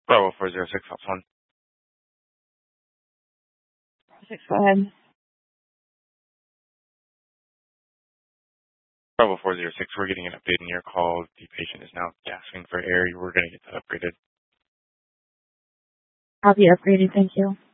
Bravo 406, House 1. 6, go ahead. Bravo 406, we're getting an update on your call. The patient is now gasping for air. We're going to get that upgraded. I'll be upgraded, thank you.